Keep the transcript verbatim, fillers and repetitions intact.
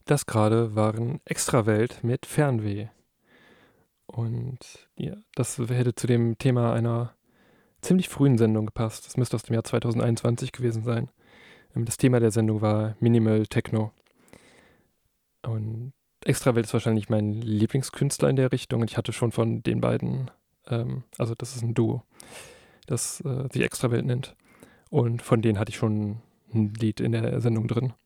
Das gerade waren Extrawelt mit Fernweh. Und ja, das hätte zu dem Thema einer ziemlich frühen Sendung gepasst. Das müsste aus dem Jahr zweitausendeinundzwanzig gewesen sein. Ähm, Das Thema der Sendung war Minimal Techno. Und Extrawelt ist wahrscheinlich mein Lieblingskünstler in der Richtung. Und ich hatte schon von den beiden, ähm, also das ist ein Duo, das äh, sich Extrawelt nennt. Und von denen hatte ich schon ein Lied in der Sendung drin.